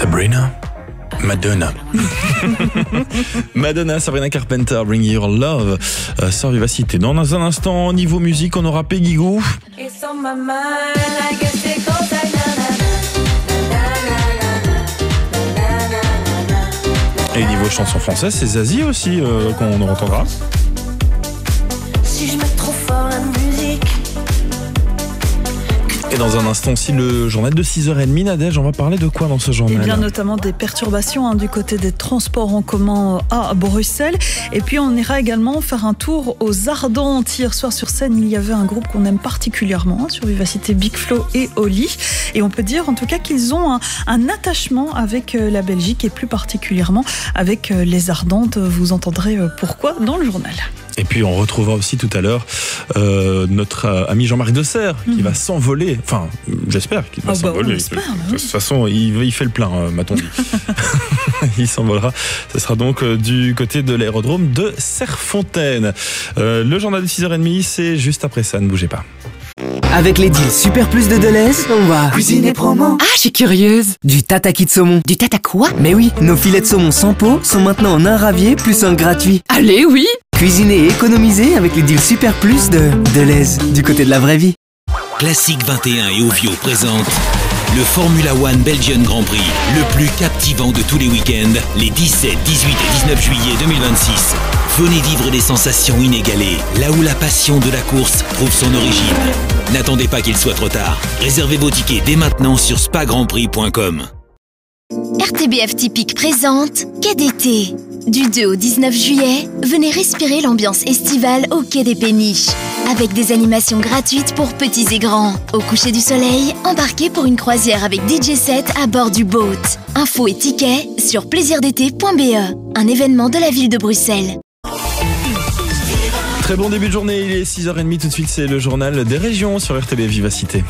Sabrina, Madonna. Madonna, Sabrina Carpenter, Bring Your Love, sur Vivacité. Dans un instant, niveau musique, on aura Peggy Gou. Et niveau chanson française, c'est Zazie aussi qu'on entendra. Si je mets trop fort la musique. Et dans un instant aussi, le journal de 6h30. Nadège, on va parler de quoi dans ce journal ? Eh bien, notamment des perturbations du côté des transports en commun à Bruxelles. Et puis, on ira également faire un tour aux Ardentes. Hier soir sur scène, il y avait un groupe qu'on aime particulièrement sur Vivacité, Big Flo et Oli. Et on peut dire en tout cas qu'ils ont un attachement avec la Belgique et plus particulièrement avec les Ardentes. Vous entendrez pourquoi dans le journal. Et puis on retrouvera aussi tout à l'heure notre ami Jean-Marc Desserre qui va s'envoler. Enfin, j'espère qu'il va s'envoler. De toute façon, il fait le plein, m'a-t-on dit. Il s'envolera. Ce sera donc du côté de l'aérodrome de Serfontaine. Le journal de 6h30, c'est juste après ça. Ne bougez pas. Avec les deals Super Plus de Deleuze, on va cuisiner promo. Ah, je suis curieuse. Du tataki de saumon. Du tata quoi? Mais oui, nos filets de saumon sans peau sont maintenant en un ravier plus un gratuit. Allez, oui. Cuisiner et économiser avec les deals Super Plus de Deleuze, du côté de la vraie vie. Classique 21 et Ovio présente le Formula One Belgian Grand Prix, le plus captivant de tous les week-ends, les 17, 18 et 19 juillet 2026. Venez vivre des sensations inégalées, là où la passion de la course trouve son origine. N'attendez pas qu'il soit trop tard. Réservez vos tickets dès maintenant sur spagrandprix.com. RTBF Typique présente Quai d'été. Du 2 au 19 juillet, venez respirer l'ambiance estivale au Quai des Péniches. Avec des animations gratuites pour petits et grands. Au coucher du soleil, embarquez pour une croisière avec DJ set à bord du boat. Infos et tickets sur plaisirdété.be, un événement de la ville de Bruxelles. Très bon début de journée, il est 6h30. Tout de suite, c'est le journal des régions sur RTB Vivacité.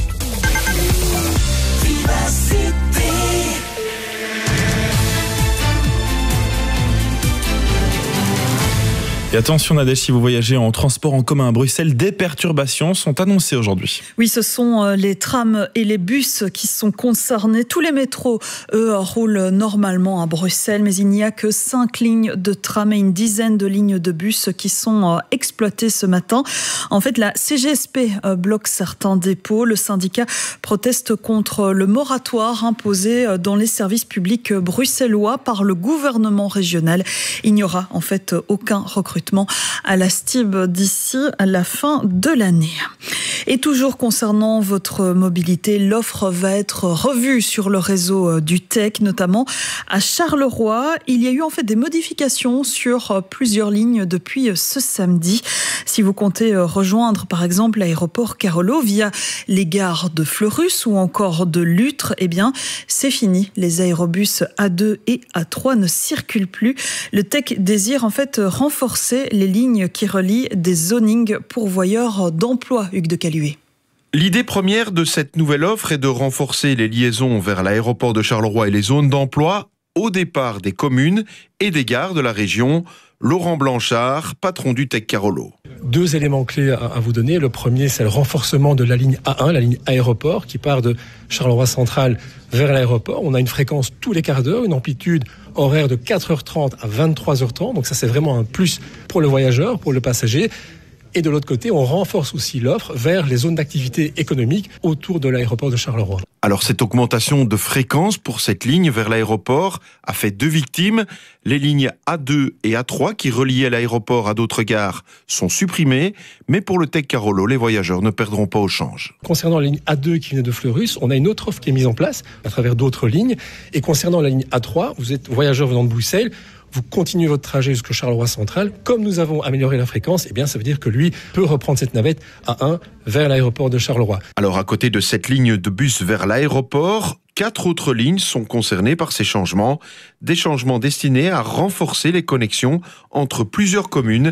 Et attention Nadège, si vous voyagez en transport en commun à Bruxelles, des perturbations sont annoncées aujourd'hui. Oui, ce sont les trams et les bus qui sont concernés. Tous les métros, eux, roulent normalement à Bruxelles, mais il n'y a que 5 lignes de tram et une dizaine de lignes de bus qui sont exploitées ce matin. En fait, la CGSP bloque certains dépôts. Le syndicat proteste contre le moratoire imposé dans les services publics bruxellois par le gouvernement régional. Il n'y aura en fait aucun recrutement à la STIB d'ici à la fin de l'année. Et toujours concernant votre mobilité, l'offre va être revue sur le réseau du TEC, notamment à Charleroi. Il y a eu en fait des modifications sur plusieurs lignes depuis ce samedi. Si vous comptez rejoindre par exemple l'aéroport Carolo via les gares de Fleurus ou encore de Lutre, eh bien c'est fini. Les aérobus A2 et A3 ne circulent plus. Le TEC désire en fait renforcer les lignes qui relient des zonings pourvoyeurs d'emploi, Hugues de Caluet. L'idée première de cette nouvelle offre est de renforcer les liaisons vers l'aéroport de Charleroi et les zones d'emploi au départ des communes et des gares de la région. Laurent Blanchard, patron du TEC Carolo. 2 éléments clés à vous donner. Le premier, c'est le renforcement de la ligne A1, la ligne aéroport, qui part de Charleroi Central vers l'aéroport. On a une fréquence tous les quarts d'heure, une amplitude horaire de 4h30 à 23h30. Donc ça, c'est vraiment un plus pour le voyageur, pour le passager. Et de l'autre côté, on renforce aussi l'offre vers les zones d'activité économique autour de l'aéroport de Charleroi. Alors cette augmentation de fréquence pour cette ligne vers l'aéroport a fait 2 victimes. Les lignes A2 et A3 qui reliaient l'aéroport à d'autres gares sont supprimées. Mais pour le TEC Carolo, les voyageurs ne perdront pas au change. Concernant la ligne A2 qui venait de Fleurus, on a une autre offre qui est mise en place à travers d'autres lignes. Et concernant la ligne A3, vous êtes voyageur venant de Bruxelles, vous continuez votre trajet jusqu'au Charleroi Central. Comme nous avons amélioré la fréquence, eh bien, ça veut dire que lui peut reprendre cette navette A1 vers l'aéroport de Charleroi. Alors, à côté de cette ligne de bus vers l'aéroport, 4 autres lignes sont concernées par ces changements. Des changements destinés à renforcer les connexions entre plusieurs communes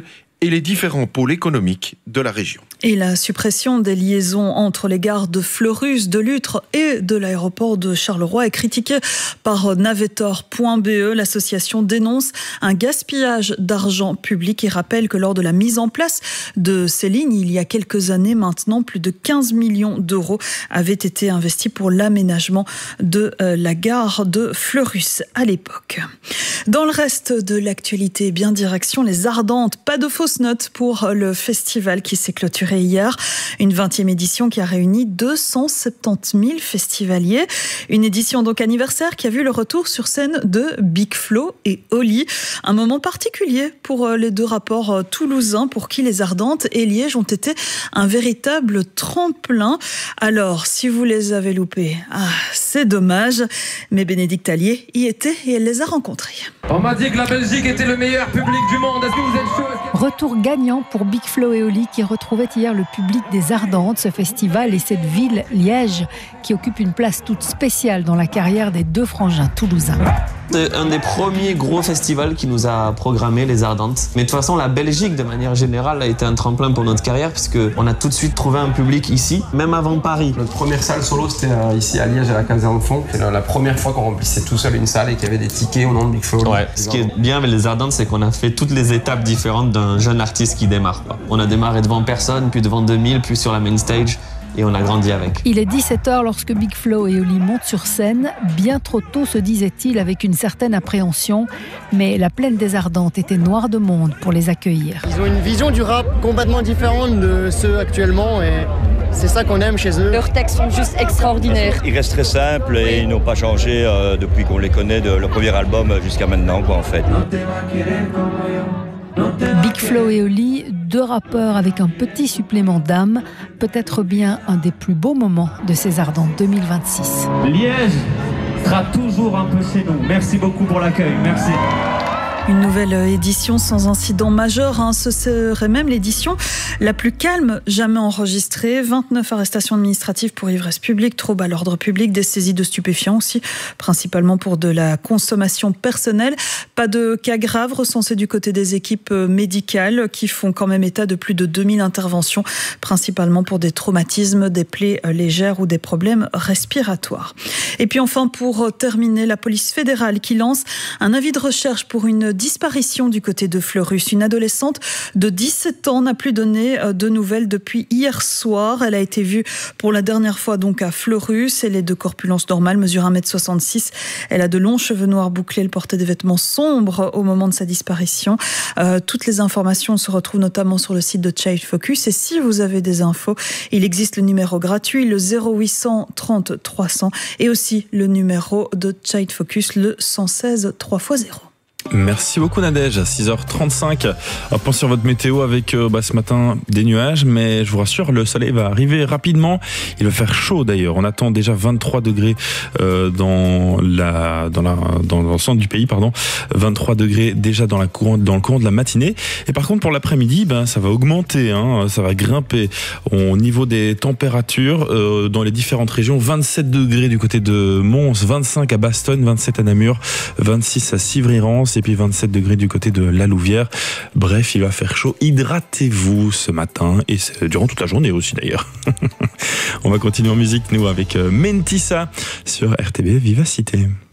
et les différents pôles économiques de la région. Et la suppression des liaisons entre les gares de Fleurus, de Lutre et de l'aéroport de Charleroi est critiquée par Navetor.be. L'association dénonce un gaspillage d'argent public et rappelle que lors de la mise en place de ces lignes, il y a quelques années maintenant, plus de 15 millions d'euros avaient été investis pour l'aménagement de la gare de Fleurus à l'époque. Dans le reste de l'actualité, bien direction les Ardentes. Pas de fausses notes pour le festival qui s'est clôturé hier. Une 20e édition qui a réuni 270 000 festivaliers. Une édition donc anniversaire qui a vu le retour sur scène de Big Flo et Oli. Un moment particulier pour les deux rapports toulousains pour qui les Ardentes et Liège ont été un véritable tremplin. Alors, si vous les avez loupés, c'est dommage. Mais Bénédicte Allier y était et elle les a rencontrés. On m'a dit que la Belgique était le meilleur public du monde. Est-ce que vous êtes chaud? Retour gagnant pour Big Flo et Oli qui retrouvaient hier le public des Ardentes, ce festival et cette ville, Liège, qui occupe une place toute spéciale dans la carrière des deux frangins toulousains. C'est un des premiers gros festivals qui nous a programmé les Ardentes. Mais de toute façon, la Belgique, de manière générale, a été un tremplin pour notre carrière puisqu'on a tout de suite trouvé un public ici, même avant Paris. Notre première salle solo, c'était ici à Liège, à la Caserne Fond. C'est la première fois qu'on remplissait tout seul une salle et qu'il y avait des tickets au nom de Big Flo. Ouais. Ce qui est bien avec les Ardentes, c'est qu'on a fait toutes les étapes différentes d'un jeune artiste qui démarre. On a démarré devant personne, puis devant 2000, puis sur la main stage. Et on a grandi avec. Il est 17h lorsque Big Flo et Oli montent sur scène. Bien trop tôt, se disait-il, avec une certaine appréhension. Mais la plaine des Ardentes était noire de monde pour les accueillir. Ils ont une vision du rap complètement différente de ceux actuellement et c'est ça qu'on aime chez eux. Leurs textes sont juste extraordinaires. Ils restent très simples et ils n'ont pas changé depuis qu'on les connaît de leur premier album jusqu'à maintenant, en fait. Big Flo et Oli, deux rappeurs avec un petit supplément d'âme, peut-être bien un des plus beaux moments de ces Ardentes 2026. Liège sera toujours un peu chez nous. Merci beaucoup pour l'accueil. Merci. Une nouvelle édition sans incident majeur. Ce serait même l'édition la plus calme jamais enregistrée. 29 arrestations administratives pour ivresse publique, trouble à l'ordre public, des saisies de stupéfiants aussi, principalement pour de la consommation personnelle. Pas de cas graves recensés du côté des équipes médicales qui font quand même état de plus de 2000 interventions, principalement pour des traumatismes, des plaies légères ou des problèmes respiratoires. Et puis enfin, pour terminer, la police fédérale qui lance un avis de recherche pour une disparition du côté de Fleurus. Une adolescente de 17 ans n'a plus donné de nouvelles depuis hier soir. Elle a été vue pour la dernière fois donc à Fleurus. Elle est de corpulence normale, mesure 1m66. Elle a de longs cheveux noirs bouclés. Elle portait des vêtements sombres au moment de sa disparition. Toutes les informations se retrouvent notamment sur le site de Child Focus. Et si vous avez des infos, il existe le numéro gratuit, le 0800 30 300 et aussi le numéro de Child Focus, le 116 3x0. Merci beaucoup Nadège, à 6h35. Un point sur votre météo avec ce matin des nuages, mais je vous rassure, le soleil va arriver rapidement. Il va faire chaud d'ailleurs. On attend déjà 23 degrés dans le centre du pays, 23 degrés déjà dans le courant de la matinée. Et par contre pour l'après-midi, ça va augmenter, ça va grimper au niveau des températures dans les différentes régions. 27 degrés du côté de Mons, 25 à Bastogne, 27 à Namur, 26 à Civry-Rance et puis 27 degrés du côté de la Louvière. Bref, il va faire chaud. Hydratez-vous ce matin et durant toute la journée aussi d'ailleurs. On va continuer en musique, nous, avec Mentissa sur RTB Vivacité.